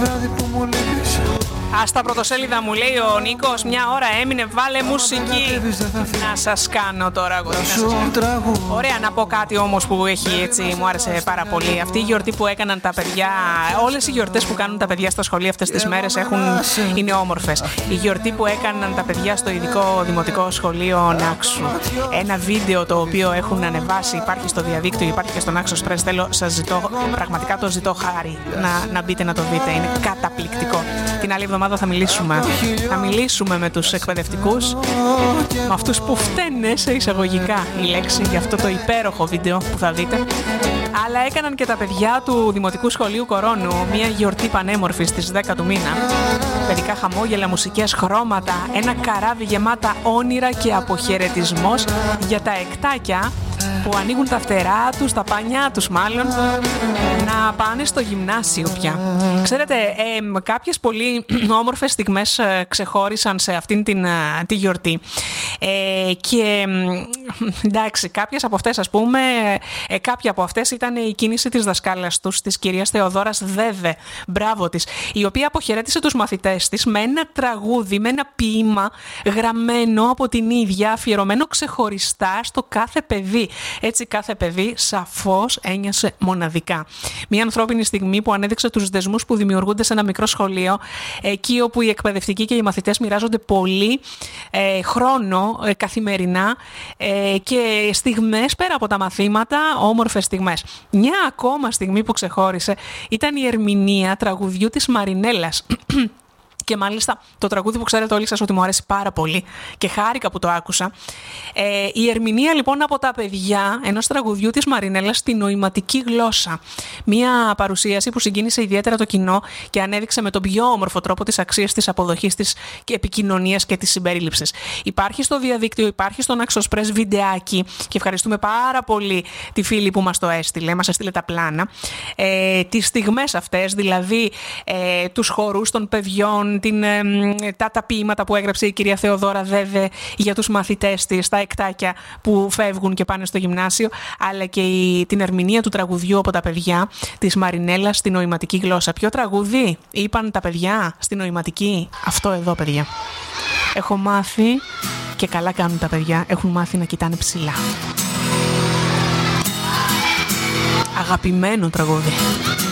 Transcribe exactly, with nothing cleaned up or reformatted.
Ας τα πρωτοσέλιδα μου λέει ο Νίκος, μια ώρα έμεινε, βάλε μουσική. Να σας κάνω τώρα αγόρι. Ωραία, να πω κάτι όμως που έχει έτσι, μου άρεσε πάρα πολύ. Αυτή η γιορτή που έκαναν τα παιδιά, όλες οι γιορτές που κάνουν τα παιδιά στα σχολεία αυτές τις μέρες έχουν, είναι όμορφες. Η γιορτή που έκαναν τα παιδιά στο ειδικό δημοτικό σχολείο Νάξου, ένα βίντεο το οποίο έχουν ανεβάσει, υπάρχει στο διαδίκτυο, υπάρχει και στο Naxos Press. Θέλω, σας ζητώ, πραγματικά το ζητώ χάρη να, να μπείτε να το δείτε, είναι καταπληκτικό. Την άλλη εβδομάδα θα μιλήσουμε. Θα μιλήσουμε με τους εκπαιδευτικούς, με αυτούς που φταίνε σε εισαγωγικά η λέξη για αυτό το υπέροχο βίντεο που θα δείτε. Αλλά έκαναν και τα παιδιά του Δημοτικού Σχολείου Κορώνου μια γιορτή πανέμορφη στις δέκα του μήνα. Παιδικά χαμόγελα, μουσικές, χρώματα, ένα καράβι γεμάτα όνειρα και αποχαιρετισμός για τα εκτάκια που ανοίγουν τα φτερά τους, τα πανιά τους μάλλον, να πάνε στο γυμνάσιο πια. Ξέρετε, ε, κάποιες πολύ όμορφες στιγμές ε, ξεχώρισαν σε αυτήν την ε, τη γιορτή. Ε, και εντάξει, κάποιες από αυτές, ας πούμε, ε, κάποια από αυτές ήταν η κίνηση της δασκάλας τους, της κυρίας Θεοδόρας Δέδε, μπράβο της, η οποία αποχαιρέτησε τους μαθητές της με ένα τραγούδι, με ένα ποίημα γραμμένο από την ίδια, αφιερωμένο ξεχωριστά στο κάθε παιδί. Έτσι κάθε παιδί σαφώς ένιωσε μοναδικά. Μια ανθρώπινη στιγμή που ανέδειξε τους δεσμούς που δημιουργούνται σε ένα μικρό σχολείο, εκεί όπου οι εκπαιδευτικοί και οι μαθητές μοιράζονται πολύ ε, χρόνο ε, καθημερινά ε, και στιγμές πέρα από τα μαθήματα, όμορφες στιγμές. Μια ακόμα στιγμή που ξεχώρισε ήταν η ερμηνεία τραγουδιού της Μαρινέλας. Και μάλιστα το τραγούδι που ξέρετε όλοι σας ότι μου αρέσει πάρα πολύ και χάρηκα που το άκουσα. Ε, η ερμηνεία λοιπόν από τα παιδιά ενός τραγουδιού της Μαρινέλας στη νοηματική γλώσσα. Μια παρουσίαση που συγκίνησε ιδιαίτερα το κοινό και ανέδειξε με τον πιο όμορφο τρόπο τις αξίες της αποδοχής της και επικοινωνίας και της συμπερίληψης. Υπάρχει στο διαδίκτυο, υπάρχει στο Naxos Press βιντεάκι και ευχαριστούμε πάρα πολύ τη φίλη που μας το έστειλε, μας έστειλε τα πλάνα. Ε, τις στιγμές αυτές, δηλαδή ε, τους χορούς των παιδιών, την, ε, τα, τα ποίηματα που έγραψε η κυρία Θεοδόρα Δέδε για τους μαθητές της, τα εκτάκια που φεύγουν και πάνε στο γυμνάσιο, αλλά και η, την ερμηνεία του τραγουδιού από τα παιδιά της Μαρινέλας στη νοηματική γλώσσα. Ποιο τραγούδι είπαν τα παιδιά στη νοηματική? Αυτό εδώ, παιδιά. Έχω μάθει, και καλά κάνουν τα παιδιά, έχουν μάθει να κοιτάνε ψηλά. Αγαπημένο τραγούδι.